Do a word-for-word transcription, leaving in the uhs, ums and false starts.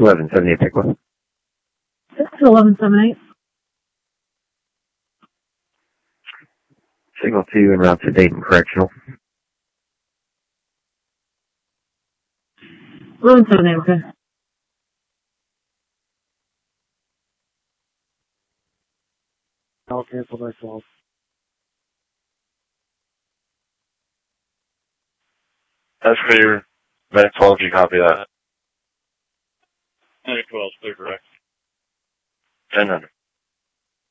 eleven seventy-eight, Pickle. This is eleven seventy-eight. Signal two en route to Dayton Correctional. eleven seventy-eight, okay. I'll cancel my call. That's clear. Med twelve, you copy that? Med twelve, clear, correct. ten hundred.